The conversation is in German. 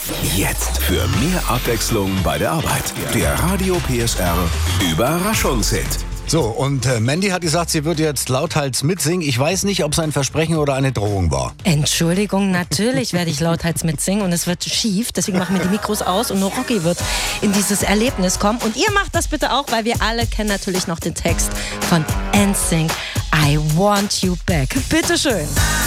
Jetzt für mehr Abwechslung bei der Arbeit. Der Radio PSR Überraschungshit. So, und Mandy hat gesagt, sie wird jetzt lauthals mitsingen. Ich weiß nicht, ob es ein Versprechen oder eine Drohung war. Entschuldigung, natürlich werde ich lauthals mitsingen und es wird schief. Deswegen machen wir die Mikros aus und nur Rocky wird in dieses Erlebnis kommen. Und ihr macht das bitte auch, weil wir alle kennen natürlich noch den Text von NSYNC, I Want You Back. Bitteschön.